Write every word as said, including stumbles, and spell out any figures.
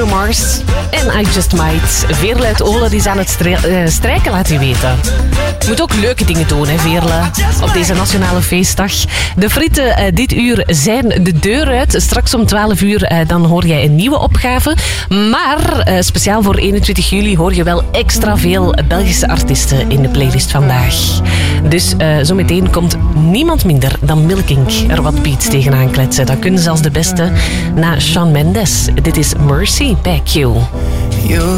Mars en I Just Might. Veerle uit Olen die is aan het stre- uh, strijken, laat u weten. Je moet ook leuke dingen doen, hè, Veerle, op deze nationale feestdag. De frieten uh, dit uur zijn de deur uit. Straks om twaalf uur uh, dan hoor jij een nieuwe opgave. Maar uh, speciaal voor eenentwintig juli hoor je wel extra veel Belgische artiesten in de playlist vandaag. Dus uh, zometeen komt niemand minder dan Milking er wat beats tegenaan kletsen. Dat kunnen zelfs de beste na Shawn Mendes. Dit is Mercy bij Q.